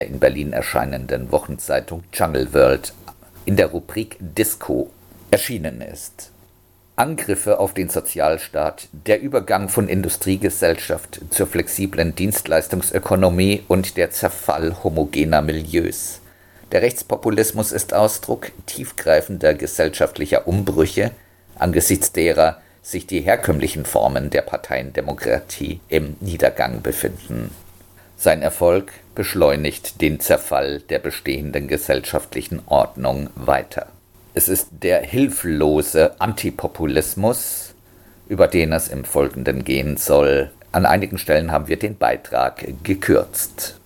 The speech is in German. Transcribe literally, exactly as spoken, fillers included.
in Berlin erscheinenden Wochenzeitung Jungle World in der Rubrik Disco erschienen ist. Angriffe auf den Sozialstaat, der Übergang von Industriegesellschaft zur flexiblen Dienstleistungsökonomie und der Zerfall homogener Milieus. Der Rechtspopulismus ist Ausdruck tiefgreifender gesellschaftlicher Umbrüche, angesichts derer sich die herkömmlichen Formen der Parteiendemokratie im Niedergang befinden. Sein Erfolg beschleunigt den Zerfall der bestehenden gesellschaftlichen Ordnung weiter. Es ist der hilflose Antipopulismus, über den es im Folgenden gehen soll. An einigen Stellen haben wir den Beitrag gekürzt.